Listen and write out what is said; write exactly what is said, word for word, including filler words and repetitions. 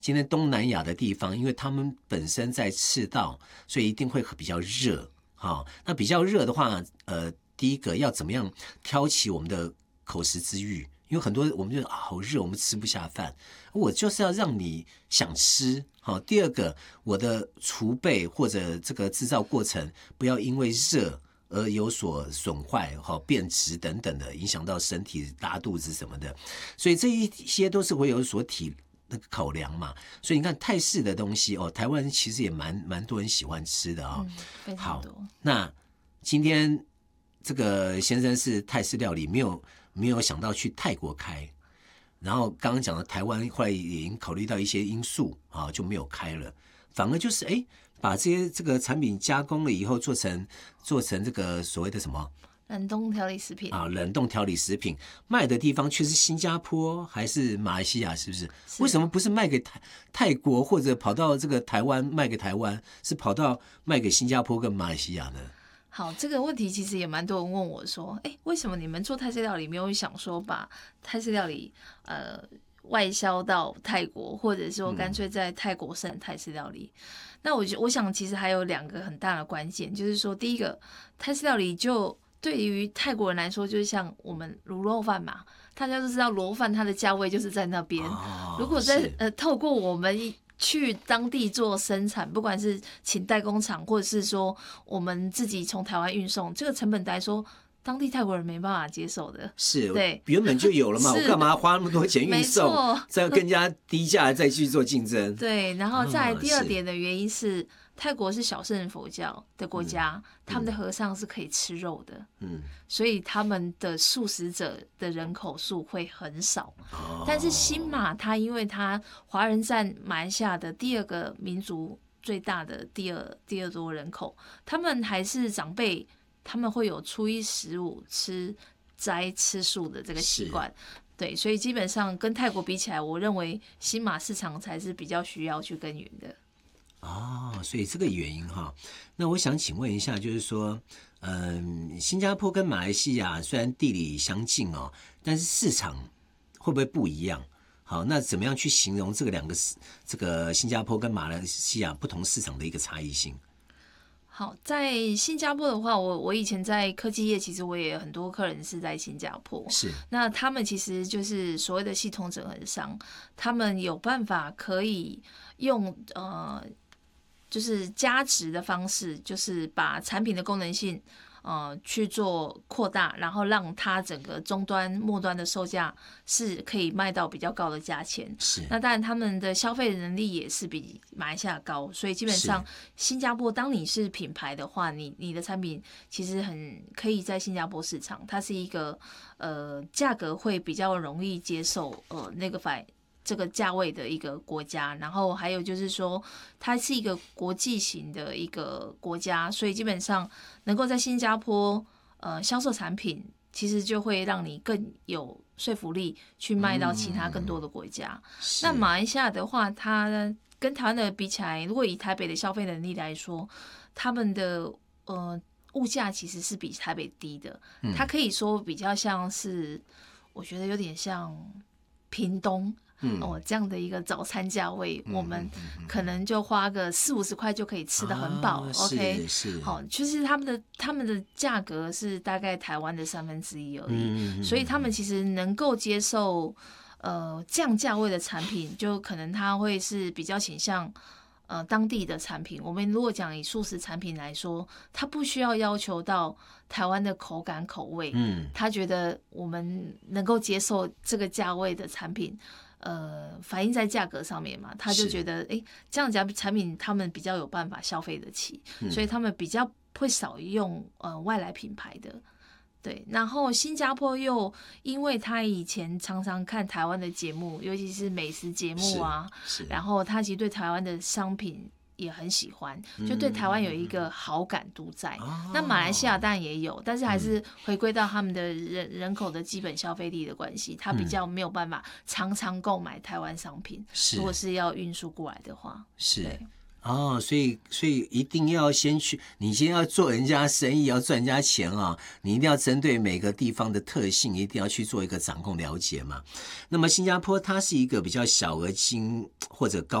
今天东南亚的地方，因为他们本身在赤道，所以一定会比较热。好，那比较热的话，呃，第一个要怎么样挑起我们的口食之欲？因为很多我们就啊好热，我们吃不下饭，我就是要让你想吃。好，第二个，我的储备或者这个制造过程不要因为热而有所损坏、哈变质等等的，影响到身体拉肚子什么的，所以这一些都是会有所体那个考量嘛。所以你看泰式的东西哦，台湾其实也蛮蛮多人喜欢吃的啊、哦嗯，非常多。 好，那今天这个先生是泰式料理，没有没有想到去泰国开，然后刚刚讲的台湾后来已经考虑到一些因素啊，就没有开了，反而就是哎。把这些这个产品加工了以后，做成做成这个所谓的什么冷冻调理食品啊？冷冻调理食品卖的地方却是新加坡还是马来西亚？是不是？ 是为什么不是卖给泰泰国或者跑到这个台湾卖给台湾，是跑到卖给新加坡跟马来西亚呢？ 好，这个问题其实也蛮多人问我说，哎，为什么你们做泰式料理没有想说把泰式料理呃外销到泰国，或者说干脆在泰国生泰式料理？嗯那我我想其实还有两个很大的关键，就是说第一个，泰式料理就对于泰国人来说，就是像我们卤肉饭嘛，大家都知道卤肉饭它的价位就是在那边。哦、如果在呃透过我们去当地做生产，不管是请代工厂，或者是说我们自己从台湾运送，这个成本来说。当地泰国人没办法接受的， 是， 对， 原本就有了嘛，我干嘛花那么多钱运送，再更加低价再去做竞争？ 对，然后再来第二点的原因是，泰国是小乘佛教的国家，嗯、他们的和尚是可以吃肉的，嗯，所以他们的素食者的人口数会很少。哦、但是新马它因为它华人占马来西亚的第二个民族最大的第二第二多人口，他们还是长辈。他们会有初一十五吃斋吃素的这个习惯，对，所以基本上跟泰国比起来，我认为新马市场才是比较需要去耕耘的。 哦，所以这个原因哈，那我想请问一下，就是说，嗯，新加坡跟马来西亚虽然地理相近哦，但是市场会不会不一样？好，那怎么样去形容这个两个这个新加坡跟马来西亚不同市场的一个差异性？ 好，在新加坡的话，我我以前在科技业，其实我也有很多客人是在新加坡。 是， 那他们其实就是所谓的系统整合商，他们有办法可以用呃，就是加值的方式，就是把产品的功能性。呃，去做扩大，然后让它整个终端、末端的售价是可以卖到比较高的价钱。 是， 那当然他们的消费能力也是比马来西亚高，所以基本上新加坡，当你是品牌的话，你你的产品其实很可以在新加坡市场，它是一个呃价格会比较容易接受呃那个反。这个价位的一个国家，然后还有就是说，它是一个国际型的一个国家，所以基本上能够在新加坡呃销售产品，其实就会让你更有说服力去卖到其他更多的国家。嗯、那马来西亚的话，它跟台湾的比起来，如果以台北的消费能力来说，他们的呃物价其实是比台北低的，嗯、它可以说比较像是，我觉得有点像屏东。嗯、哦，这样的一个早餐价位，嗯、我们可能就花个四五十块就可以吃得很饱。啊、OK， 是， 好，其实他们的他们的价格是大概台湾的三分之一而已，嗯、所以他们其实能够接受呃这样价位的产品，就可能他会是比较倾向呃当地的产品。我们如果讲以素食产品来说，他不需要要求到台湾的口感口味，嗯，他觉得我们能够接受这个价位的产品。呃，反映在价格上面嘛，他就觉得，哎，这样子产品他们比较有办法消费得起，嗯、所以他们比较会少用呃外来品牌的，对。然后新加坡又因为他以前常常看台湾的节目，尤其是美食节目啊，然后他其实对台湾的商品。也很喜欢，就对台湾有一个好感度在。嗯、那马来西亚当然也有，但是还是回归到他们的人人口的基本消费力的关系，他比较没有办法常常购买台湾商品。如果是要运输过来的话， 是。 哦，所以所以一定要先去，你先要做人家生意，要赚人家钱啊，你一定要针对每个地方的特性，一定要去做一个掌控了解嘛。那么新加坡它是一个比较小额金或者高